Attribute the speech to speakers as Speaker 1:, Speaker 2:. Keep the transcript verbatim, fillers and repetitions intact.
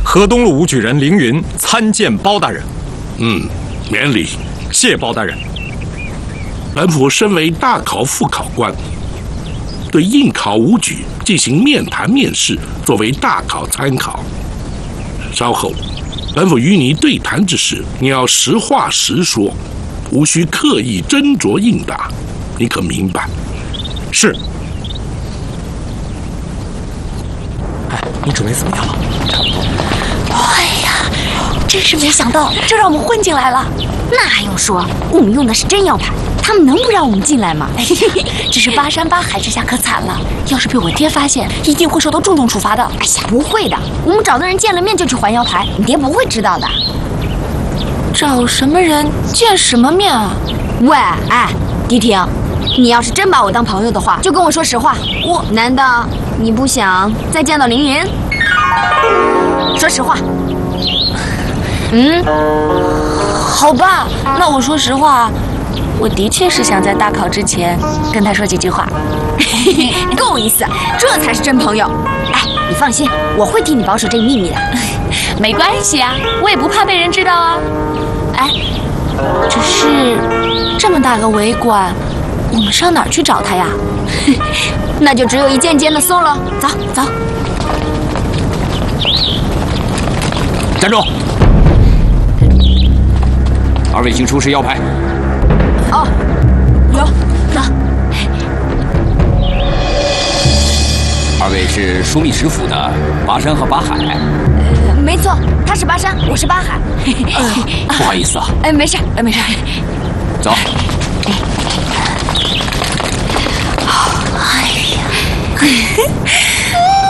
Speaker 1: 河东路武举人凌云参见包大人。
Speaker 2: 嗯，免礼。
Speaker 1: 谢包大人。
Speaker 2: 本府身为大考副考官，对应考武举进行面谈面试，作为大考参考。稍后，本府与你对谈之时，你要实话实说，无需刻意斟酌应答，你可明白？
Speaker 1: 是。哎，你准备怎么样了？
Speaker 3: 哎呀，真是没想到，这让我们混进来了。
Speaker 4: 那还用说，我们用的是真药牌，他们能不让我们进来吗？
Speaker 3: 只是巴山巴海这下可惨了，要是被我爹发现，一定会受到重重处罚的。
Speaker 4: 哎呀，不会的，我们找的人见了面就去还药牌，你爹不会知道的。
Speaker 3: 找什么人见什么面啊？
Speaker 4: 喂，哎，迪婷，你要是真把我当朋友的话，就跟我说实话。我难道你不想再见到凌云？说实话。
Speaker 3: 嗯，好吧，那我说实话，我的确是想在大考之前跟他说几句话。
Speaker 4: 够意思，这才是真朋友。哎，你放心，我会替你保守这个秘密的。
Speaker 3: 没关系啊，我也不怕被人知道啊。哎，只是这么大个围馆，我们上哪儿去找他呀？
Speaker 4: 那就只有一件件的送了。走走。
Speaker 5: 站住！二位请出示药牌。
Speaker 4: 哦，有，走。
Speaker 5: 二位是枢密使府的巴山和巴海。
Speaker 4: 呃，没错，他是巴山，我是巴海。
Speaker 5: 呃、不好意思啊。
Speaker 4: 哎，没事，哎，没事。
Speaker 5: 走。
Speaker 3: 哎呀，